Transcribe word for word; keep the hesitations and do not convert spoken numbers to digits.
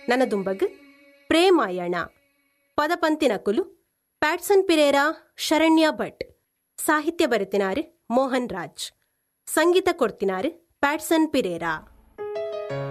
ನನದುಂಬಗ್ Premayana. ಪದಪಂತಿನಕುಲು Patson Pereira, Sharanya Bhat. Sahitya ಬರೆತಿನಾರು Mohan Raj. Sangeetha ಕೊಡ್ತಿನಾರು Patson Pereira.